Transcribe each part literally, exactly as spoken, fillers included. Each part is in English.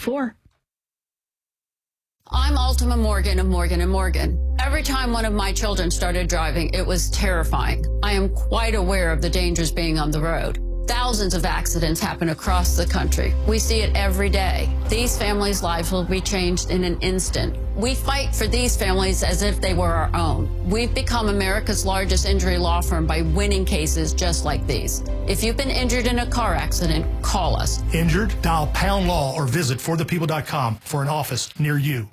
four. I'm Ultima Morgan of Morgan and Morgan. Every time one of my children started driving, it was terrifying. I am quite aware of the dangers being on the road. Thousands of accidents happen across the country. We see it every day. These families' lives will be changed in an instant. We fight for these families as if they were our own. We've become America's largest injury law firm by winning cases just like these. If you've been injured in a car accident, call us. Injured? Dial pound law or visit for the people dot com for an office near you.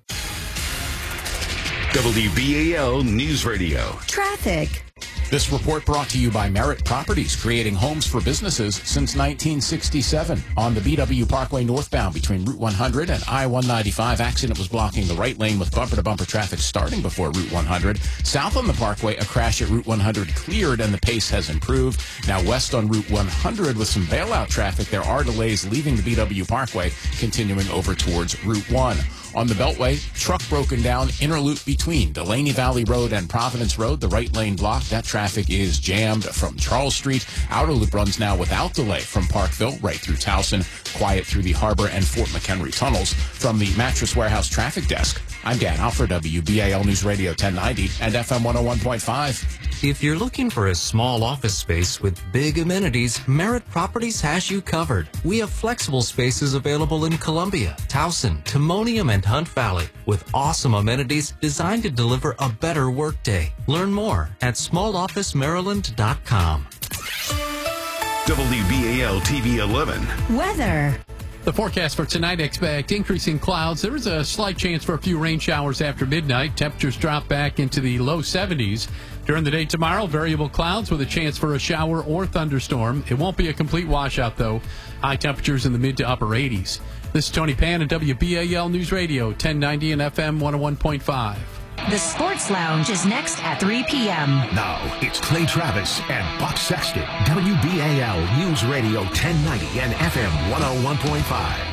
W B A L News Radio. Traffic. This report brought to you by Merritt Properties, creating homes for businesses since nineteen sixty-seven. On the B W Parkway northbound between Route one hundred and I one ninety-five, accident was blocking the right lane with bumper-to-bumper traffic starting before Route one hundred. South on the Parkway, a crash at Route one hundred cleared and the pace has improved. Now west on Route one hundred with some bailout traffic, there are delays leaving the B W Parkway, continuing over towards Route one. On the Beltway, truck broken down, inner loop between Delaney Valley Road and Providence Road. The right lane blocked. That traffic is jammed from Charles Street. Outer loop runs now without delay from Parkville right through Towson. Quiet through the Harbor and Fort McHenry tunnels. From the Mattress Warehouse Traffic Desk, I'm Dan Alford, W B A L News Radio ten ninety and F M one oh one point five. If you're looking for a small office space with big amenities, Merritt Properties has you covered. We have flexible spaces available in Columbia, Towson, Timonium, and Hunt Valley with awesome amenities designed to deliver a better workday. Learn more at small office maryland dot com. W B A L T V eleven. Weather. The forecast for tonight, expect increasing clouds. There is a slight chance for a few rain showers after midnight. Temperatures drop back into the low seventies. During the day tomorrow, variable clouds with a chance for a shower or thunderstorm. It won't be a complete washout, though. High temperatures in the mid to upper eighties. This is Tony Pan at W B A L News Radio, ten ninety and F M one oh one point five. The Sports Lounge is next at three p.m. Now, it's Clay Travis and Buck Sexton. W B A L News Radio ten ninety and F M one oh one point five.